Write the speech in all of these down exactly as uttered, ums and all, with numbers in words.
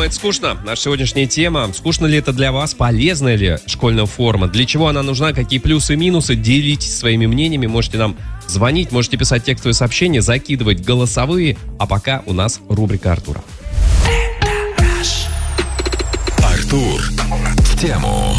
это скучно. Наша сегодняшняя тема. Скучно ли это для вас? Полезна ли школьная форма? Для чего она нужна? Какие плюсы и минусы? Делитесь своими мнениями. Можете нам звонить, можете писать текстовые сообщения, закидывать голосовые. А пока у нас рубрика Артура. Артур в тему.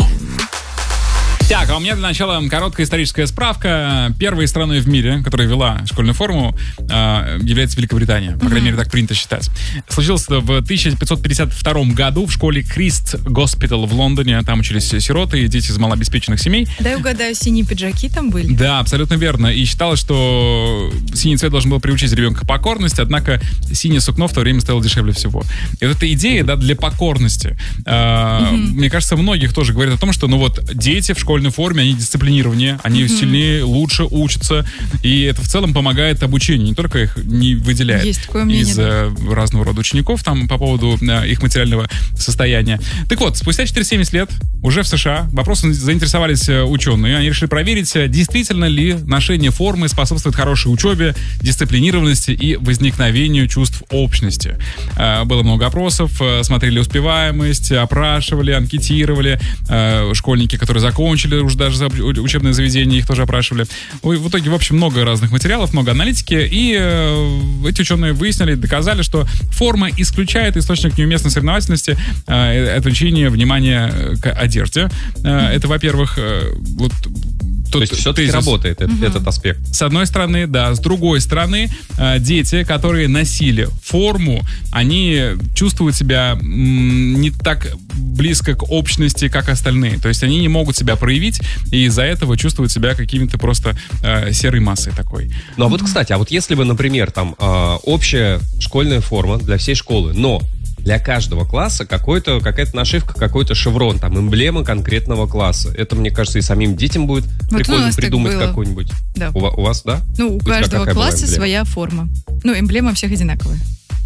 Так, а у меня для начала короткая историческая справка. Первой страной в мире, которая ввела школьную форму, является Великобритания. По крайней мере, так принято считать. Случилось это в тысяча пятьсот пятьдесят втором году в школе Крист Госпитал в Лондоне. Там учились сироты и дети из малообеспеченных семей. Дай угадаю, синие пиджаки там были? Да, абсолютно верно. И считалось, что синий цвет должен был приучить ребенка к покорности, однако синее сукно в то время стоило дешевле всего. И вот эта идея, да, для покорности, э, мне кажется, многих тоже говорит о том, что, ну вот, дети в школьной форме, они дисциплинированнее, они mm-hmm. сильнее, лучше учатся, и это в целом помогает обучению, не только их не выделяет Есть такое мнение, из да. разного рода учеников там по поводу э, их материального состояния. Так вот, спустя четыреста семьдесят лет уже в США вопросом заинтересовались ученые, они решили проверить, действительно ли ношение формы способствует хорошей учебе, дисциплинированности и возникновению чувств общности. Э, было много опросов, э, смотрели успеваемость, опрашивали, анкетировали, э, школьники, которые закончили уже даже за учебное заведение, их тоже опрашивали. В итоге, в общем, много разных материалов, много аналитики, и э, эти ученые выяснили, доказали, что форма исключает источник неуместной соревновательности, э, отвлечение внимания к одежде. Э, это, во-первых, э, вот То есть все-таки тезис. Работает этот, угу. этот аспект. С одной стороны, да. С другой стороны, э, дети, которые носили форму, они чувствуют себя м, не так близко к общности, как остальные. То есть они не могут себя проявить, и из-за этого чувствуют себя какими-то просто э, серой массой такой. Ну а вот, кстати, а вот если бы, например, там э, общая школьная форма для всей школы, но для каждого класса какой-то, какая-то нашивка, какой-то шеврон, там, эмблема конкретного класса. Это, мне кажется, и самим детям будет вот прикольно придумать какую-нибудь. Да. У, у вас, да? Ну, у, у каждого класса своя форма. Ну, эмблема всех одинаковая.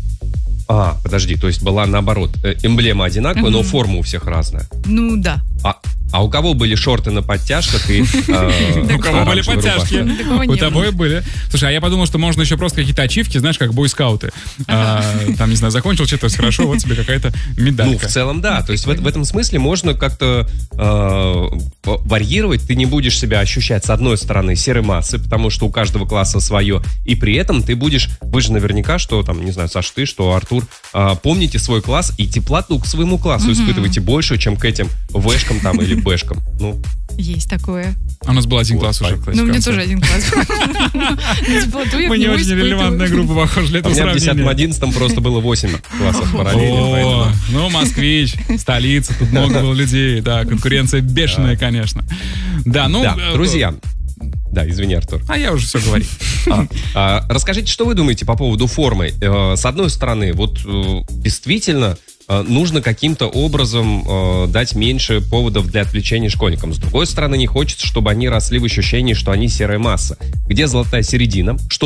А, подожди, то есть была наоборот, эмблема одинаковая, угу. но форма у всех разная. Ну, да. А, а у кого были шорты на подтяжках и у кого были подтяжки? У тобой были. Слушай, а я подумал, что можно еще просто какие-то ачивки, знаешь, как бойскауты. Там, не знаю, закончил что-то хорошо, вот тебе какая-то медалька. Ну, в целом, да. То есть в этом смысле можно как-то варьировать. Ты не будешь себя ощущать, с одной стороны, серой массой, потому что у каждого класса свое, и при этом ты будешь, вы же наверняка, что там, не знаю, Саш, ты, что Артур, помните свой класс и теплоту к своему классу испытываете больше, чем к этим вэшкам там или бэшкам. Ну, есть такое. А у нас был один вот, класс уже. Ну, у меня тоже один класс был. Мы не очень релевантная группа, похоже, для этого сравнения. У меня в десятом-одиннадцатом просто было восемь классов параллельно. О, ну, москвич, столица, тут много было людей. Да, конкуренция бешеная, конечно. Да, ну... Друзья, да, извини, Артур. А я уже все говорю. А, а, расскажите, что вы думаете по поводу формы? Э, с одной стороны, вот э, действительно э, нужно каким-то образом э, дать меньше поводов для отвлечения школьникам. С другой стороны, не хочется, чтобы они росли в ощущении, что они серая масса. Где золотая середина? Что